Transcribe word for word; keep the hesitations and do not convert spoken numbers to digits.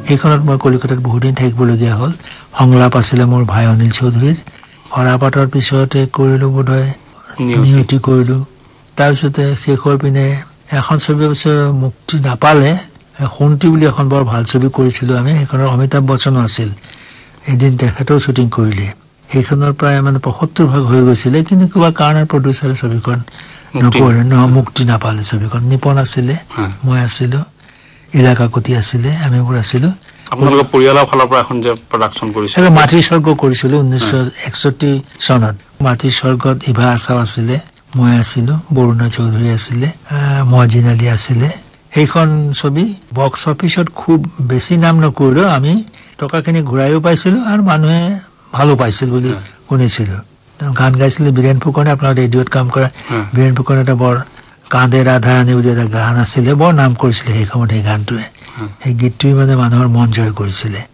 সেইখনত মই কলিকতাত বহুত দিন থাকিবলগীয়া হ'ল সংলাপ আছিলে মোৰ ভাই অনিল চৌধুৰীৰ সৰাপাতৰ পিছতে কৰিলোঁ বোধহয় নিয়তি কৰিলোঁ তাৰপিছতে শেষৰ পিনে এখন ছবি অৱশ্যে মুক্তি নাপালে সোণটি বুলি এখন বৰ ভাল ছবি কৰিছিলোঁ আমি সেইখনৰ অমিতাভ বচ্চনো আছিল এদিন তেখেতেও শ্বুটিং কৰিলে সেইখনৰ প্ৰায় মানে পঁয়সত্তৰ ভাগ হৈ গৈছিলে কিন্তু কিবা কাৰণত প্ৰডিউচাৰে ছবিখন নকৰে ন মুক্তি নাপালে ছবিখন নিপন আছিলে মই আছিলোঁ ইলা কাকতি আছিলে আমিবোৰ আছিলোঁ আপোনালোকৰ পৰিয়ালৰ ফালৰ পৰা এখন যে প্ৰডাকশ্যন কৰিছিল মাটিৰ স্বৰ্গ কৰিছিলোঁ ঊনৈছশ একষষ্ঠি চনত মাটিৰ স্বৰ্গত ইভা আছাও আছিলে মই আছিলোঁ বৰুণা চৌধুৰী আছিলে মহজিন আলী আছিলে সেইখন ছবি বক্স অফিচত খুব বেছি নাম নকৰিলেও আমি টকাখিনি ঘূৰাইও পাইছিলোঁ আৰু মানুহে ভালো পাইছিল বুলি শুনিছিলোঁ গান গাইছিলে বীৰেণ ফুকনে আপোনাৰ ৰেডিঅ'ত কাম কৰা বীৰেণ ফুকনে এটা বৰ কান্দে ৰাধা ৰাণী বুলি এটা গান আছিলে বৰ নাম কৰিছিলে সেই সময়ত সেই গানটোৱে সেই গীতটোৱে মানে মানুহৰ মন জয় কৰিছিলে